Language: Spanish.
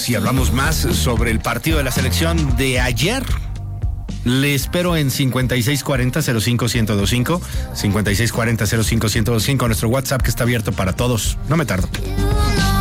platicamos y hablamos más sobre el partido de la selección de ayer. Le espero en 5640-05-1025, 5640-05-1025, nuestro WhatsApp que está abierto para todos. No me tardo.